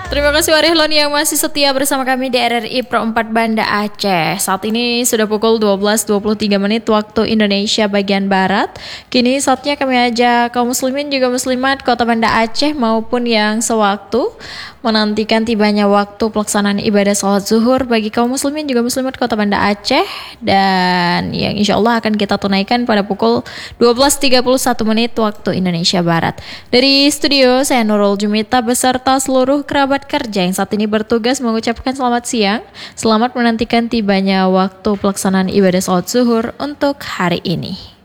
Terima kasih Warihlon yang masih setia bersama kami di RRI Pro 4 Banda Aceh. Saat ini sudah pukul 12.23 menit waktu Indonesia bagian Barat. Kini saatnya kami ajak kaum muslimin juga muslimat Kota Banda Aceh maupun yang sewaktu menantikan tibanya waktu pelaksanaan ibadah sholat zuhur bagi kaum muslimin juga muslimat Kota Banda Aceh, dan yang insya Allah akan kita tunaikan pada pukul 12.31 menit waktu Indonesia Barat. Dari studio saya Nurul Jumita beserta seluruh kerabat kerja yang saat ini bertugas mengucapkan selamat siang, selamat menantikan tibanya waktu pelaksanaan ibadah sholat zuhur untuk hari ini.